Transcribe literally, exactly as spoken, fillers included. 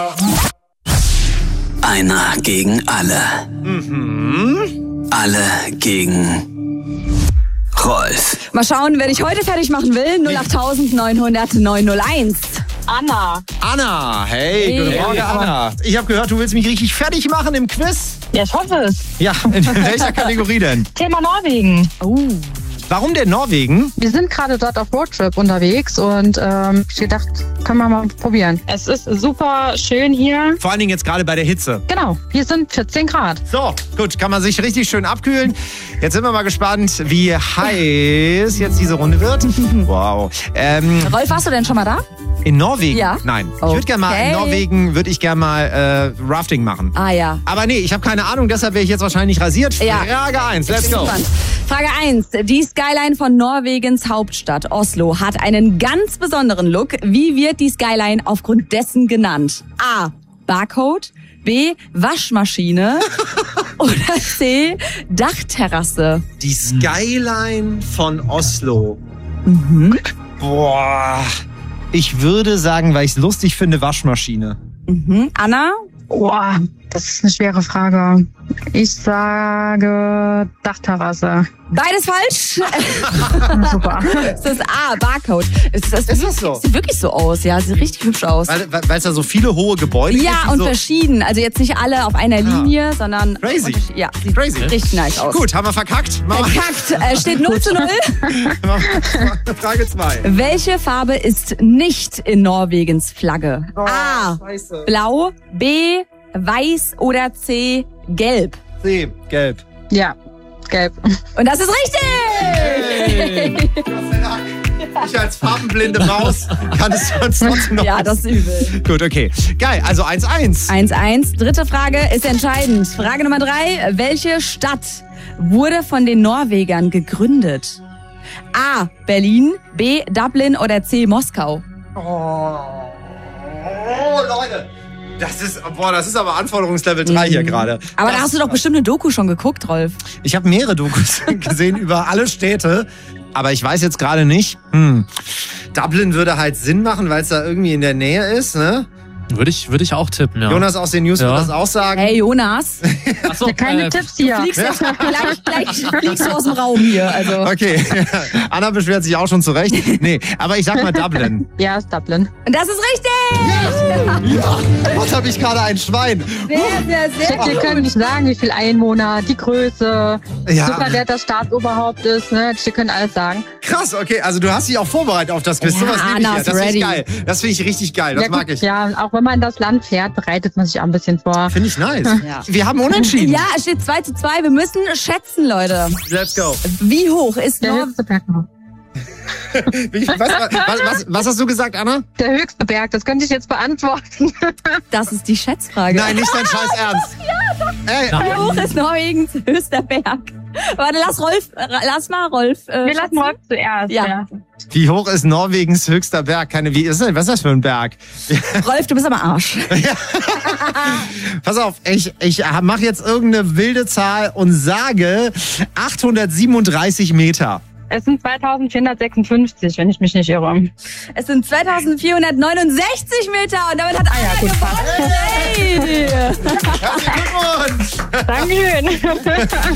Einer gegen alle. Mhm. Alle gegen Rolf. Mal schauen, wer dich heute fertig machen will. null acht neun null null neun null eins. Anna. Anna, hey, Hey. guten Morgen, Anna. Ich habe gehört, du willst mich richtig fertig machen im Quiz. Ja, ich hoffe es. Ja, in welcher Kategorie denn? Thema Norwegen. Oh. Warum denn Norwegen? Wir sind gerade dort auf Roadtrip unterwegs und ähm, ich gedacht, können wir mal probieren. Es ist super schön hier. Vor allen Dingen jetzt gerade bei der Hitze. Genau, hier sind vierzehn Grad. So, gut, kann man sich richtig schön abkühlen. Jetzt sind wir mal gespannt, wie heiß jetzt diese Runde wird. Wow. Ähm, Rolf, warst du denn schon mal da? in Norwegen? Ja. Nein. Ich würde gerne mal, in Okay. Norwegen würde ich gerne mal äh, Rafting machen. Ah ja. Aber nee, ich habe keine Ahnung, deshalb wäre ich jetzt wahrscheinlich rasiert. Ja. Frage eins, let's go. Spannend. Frage eins. Die Skyline von Norwegens Hauptstadt Oslo hat einen ganz besonderen Look. Wie wird die Skyline aufgrund dessen genannt? A. Barcode. B. Waschmaschine. Oder C. Dachterrasse. Die Skyline von Oslo. Mhm. Boah. Ich würde sagen, weil ich es lustig finde, Waschmaschine. Mhm. Anna? Boah, das ist eine schwere Frage. Ich sage Dachterrasse. Beides falsch. Super. Es ist A. Barcode. Es ist, Ist das so? Sieht wirklich so aus. Ja, sieht richtig hübsch aus. Weil weil es da so viele hohe Gebäude gibt. Ja, die und so verschieden. Also jetzt nicht alle auf einer Linie, sondern... Crazy. unterschied- Ja, sieht Crazy. richtig nice aus. Gut, haben wir verkackt. Machen Verkackt. Äh, steht null zu null. wir Frage zwei. Welche Farbe ist nicht in Norwegens Flagge? Oh, A. Scheiße. Blau, B. Weiß oder C. Gelb. C, gelb. Ja, gelb. Und das ist richtig! Gott sei Dank. Ich als farbenblinde Maus kann es sonst trotzdem noch. Ja, das ist übel. Gut, okay. Geil, also eins eins. eins eins. Dritte Frage ist entscheidend. Frage Nummer drei. Welche Stadt wurde von den Norwegern gegründet? A. Berlin, B. Dublin oder C. Moskau? Oh. Oh, Leute. Das ist, boah, das ist aber Anforderungslevel drei hier gerade. Aber das, da hast du doch bestimmt eine Doku schon geguckt, Rolf. Ich habe mehrere Dokus gesehen über alle Städte, aber ich weiß jetzt gerade nicht. Hm. Dublin würde halt Sinn machen, weil es da irgendwie in der Nähe ist, ne? Würde ich, würde ich auch tippen, ja. Jonas aus den News Ja. wird das auch sagen. Hey Jonas, Ach so, Keine äh, Tipps hier. fliegst jetzt gleich, gleich fliegst du aus dem Raum hier. Also. Okay, Anna beschwert sich auch schon zurecht. Nee, aber ich sag mal Dublin. Ja, ist Dublin. Und das ist richtig! Ja, was habe ich gerade ein Schwein? Sehr, sehr, sehr Wir gut. können nicht sagen, wie viel Einwohner, die Größe, Ja. super wer das Staatsoberhaupt ist. Ne? Wir können alles sagen. Krass, okay, also du hast dich auch vorbereitet auf das Quiz. Ja, Sowas liebe ich Anna ja. ist Das finde ich ready. geil. Das finde ich richtig geil. Das ja, mag gut, ich. ja, auch wenn man in das Land fährt, bereitet man sich auch ein bisschen vor. Finde ich nice. Ja. Wir haben unentschieden. Ja, es steht zwei zu zwei. Wir müssen schätzen, Leute. Let's go. Wie hoch ist Der Nor höchste Berg. Wie- Was, was, was, was hast du gesagt, Anna? Der höchste Berg, das könnte ich jetzt beantworten. Das ist die Schätzfrage. Nein, nicht dein Scheiß Ernst. Ey, Wie hoch ist Norwegens höchster Berg? Warte, lass Rolf, äh, lass mal Rolf. Äh, Wir lassen schätzen. Rolf zuerst. Ja. wie hoch ist Norwegens höchster Berg? Keine, wie ist das? Was ist das für ein Berg? Rolf, du bist aber Arsch. Pass auf, ich, ich mache jetzt irgendeine wilde Zahl und sage achthundertsiebenunddreißig Meter. Es sind zweitausendvierhundertsechsundfünfzig, wenn ich mich nicht irre. Es sind zweitausendvierhundertneunundsechzig Meter und damit hat Aya gewonnen. Hey. Herzlichen Glückwunsch! Dankeschön.